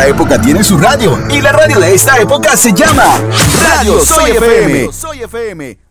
Cada época tiene su radio y la radio de esta época se llama Radio Soy FM.